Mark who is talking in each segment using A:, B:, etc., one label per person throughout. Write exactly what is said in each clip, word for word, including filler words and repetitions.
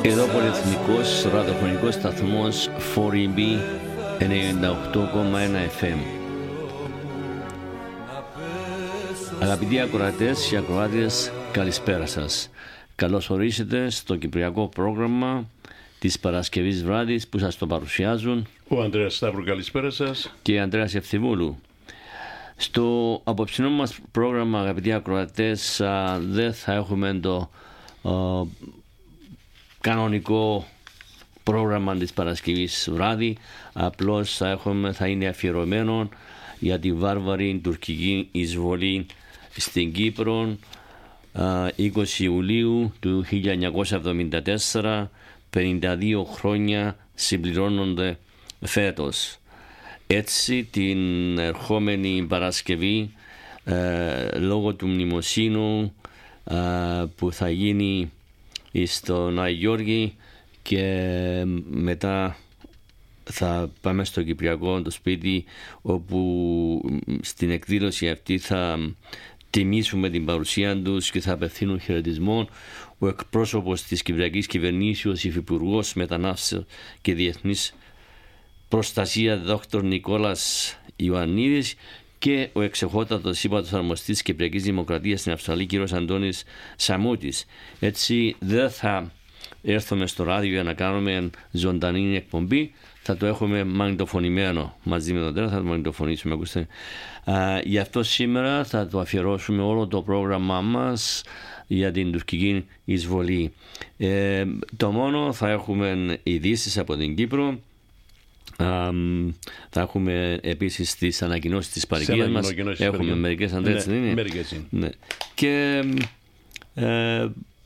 A: Εδώ πολυεθνικός ραδιοφωνικός σταθμός φορ ι μπι ενενήντα οκτώ κόμμα ένα εφ εμ. Αγαπητοί ακροατές και ακροάτες, καλησπέρα σας. Καλώς ορίσετε στο κυπριακό πρόγραμμα της Παρασκευής βράδυς που σας το παρουσιάζουν
B: ο Ανδρέας Σταύρου, καλησπέρα σας,
A: και Ανδρέας Ευθυμούλου. Στο απόψινό μας πρόγραμμα, αγαπητοί ακροατές, δεν θα έχουμε το α, κανονικό πρόγραμμα της Παρασκευής βράδυ, απλώς θα, έχουμε, θα είναι αφιερωμένο για τη βάρβαρη τουρκική εισβολή στην Κύπρο είκοσι Ιουλίου του χίλια εννιακόσια εβδομήντα τέσσερα, πενήντα δύο χρόνια συμπληρώνονται φέτος. Έτσι την ερχόμενη Παρασκευή ε, λόγω του μνημοσύνου ε, που θα γίνει στον Άγιο Γιώργη και μετά θα πάμε στο Κυπριακό το σπίτι, όπου στην εκδήλωση αυτή θα τιμήσουμε την παρουσία τους και θα απευθύνουν χαιρετισμό ο εκπρόσωπος της Κυπριακής Κυβερνήσεως, υφυπουργός Μετανάστεως και Διεθνής Προστασία Δόκτωρ Νικόλας Ιωαννίδης και ο εξεχότατος ύπατος αρμοστής της Κυπριακής Δημοκρατίας στην Αυστραλία, κ. Αντώνης Σαμούτης. Έτσι δεν θα έρθουμε στο ράδιο για να κάνουμε ζωντανή εκπομπή, θα το έχουμε μαγνητοφωνημένο μαζί με τον τέρα, θα το μαγνητοφωνήσουμε. Ακούστε. Α, γι' αυτό σήμερα θα το αφιερώσουμε όλο το πρόγραμμά μας για την τουρκική εισβολή. Ε, το μόνο θα έχουμε ειδήσεις από την Κύπρο. Um, θα έχουμε επίσης τις ανακοινώσεις της παροικίας μας. Έχουμε μερικές αντρές,
B: ναι,
A: είναι.
B: Μερικές είναι.
A: Ναι. Και ε,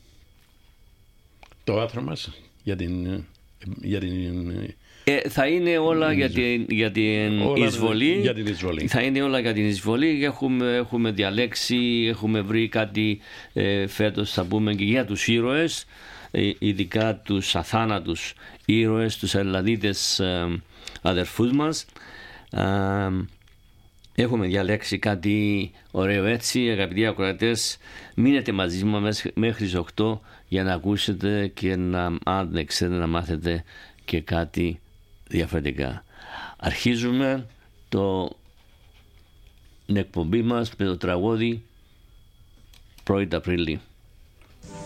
B: το άρθρο μας για την, για την
A: ε, θα είναι όλα για την, για την
B: όλα
A: εισβολή.
B: Για την εισβολή.
A: Θα είναι όλα για την εισβολή. Έχουμε, έχουμε διαλέξει, έχουμε βρει κάτι ε, φέτος, θα πούμε, και για τους ήρωες, ε, ειδικά τους αθάνατους ήρωες, τους Ελλαδίτες ε, αδερφούς μας. Α, έχουμε διαλέξει κάτι ωραίο έτσι. Αγαπητοί ακροατές, μείνετε μαζί μας μέχρι τις οκτώ για να ακούσετε και να, αν δεν ξέρετε, να μάθετε και κάτι διαφορετικά. Αρχίζουμε το την εκπομπή μας με το τραγούδι πρώτη Απρίλη.